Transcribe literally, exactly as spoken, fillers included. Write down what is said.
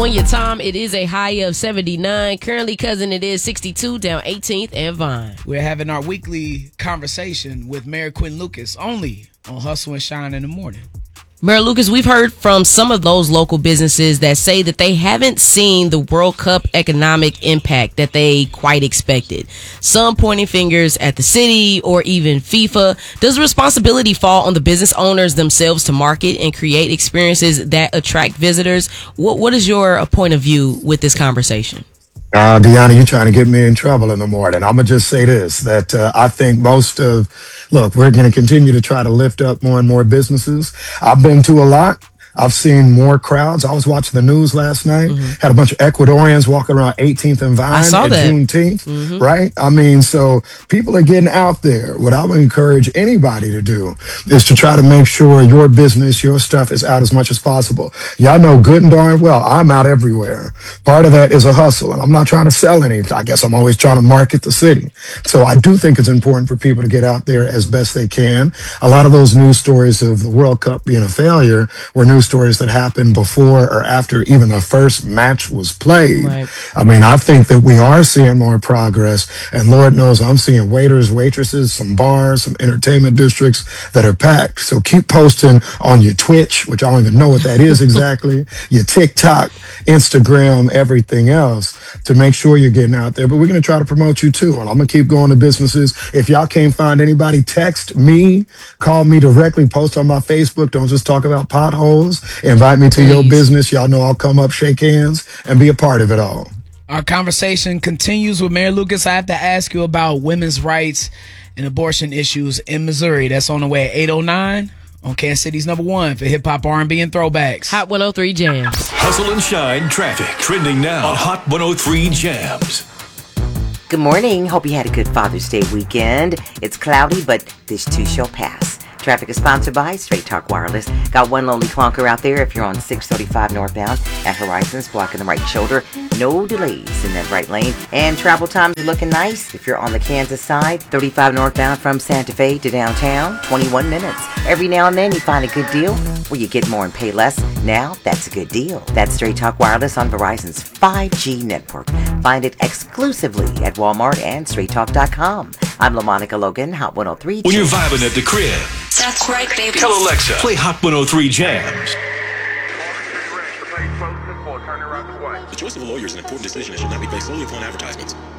On your time, it is a high of seventy-nine. Currently, cousin, it is sixty-two down eighteenth and Vine. We're having our weekly conversation with Mayor Quinn Lucas only on Hustle and Shine in the Morning. Mayor Lucas, we've heard from some of those local businesses that say that they haven't seen the World Cup economic impact that they quite expected. Some pointing fingers at the city or even FIFA. Does the responsibility fall on the business owners themselves to market and create experiences that attract visitors? What What is your point of view with this conversation? Uh, Deanna, you're trying to get me in trouble in the morning. I'm going to just say this, that uh, I think most of, look, we're going to continue to try to lift up more and more businesses. I've been to a lot. I've seen more crowds. I was watching the news last night. Mm-hmm. Had a bunch of Ecuadorians walking around eighteenth and Vine at Juneteenth, mm-hmm. right? I mean, so people are getting out there. What I would encourage anybody to do is to try to make sure your business, your stuff is out as much as possible. Y'all know good and darn well, I'm out everywhere. Part of that is a hustle, and I'm not trying to sell anything. I guess I'm always trying to market the city. So I do think it's important for people to get out there as best they can. A lot of those news stories of the World Cup being a failure were news stories that happened before or after even the first match was played. Right. I mean, I think that we are seeing more progress, and Lord knows I'm seeing waiters, waitresses, some bars, some entertainment districts that are packed. So keep posting on your Twitch, which I don't even know what that is exactly, your TikTok, Instagram, everything else, to make sure you're getting out there. But we're going to try to promote you too, and I'm going to keep going to businesses. If y'all can't find anybody, text me, call me directly, post on my Facebook. Don't just talk about potholes. Invite me to Please. Your business. Y'all know I'll come up, shake hands, and be a part of it all. Our conversation continues with Mayor Lucas. I have to ask you about women's rights and abortion issues in Missouri. That's on the way at eight oh nine on Kansas City's number one for hip-hop, R and B, and throwbacks. Hot one oh three Jams. Hustle and Shine traffic. Trending now on Hot one oh three Jams. Good morning. Hope you had a good Father's Day weekend. It's cloudy, but this too shall pass. Traffic is sponsored by Straight Talk Wireless. Got one lonely clunker out there if you're on six thirty-five northbound at Horizons, blocking the right shoulder. No delays in that right lane. And travel times are looking nice if you're on the Kansas side. thirty-five northbound from Santa Fe to downtown, twenty-one minutes. Every now and then you find a good deal where you get more and pay less. Now that's a good deal. That's Straight Talk Wireless on Verizon's five G network. Find it exclusively at Walmart and straight talk dot com. I'm LaMonica Logan, Hot one oh three. When you're vibing at the crib, that's right, baby. Tell Alexa, play Hot one oh three Jams. The choice of a lawyer is an important decision and should not be based solely upon advertisements.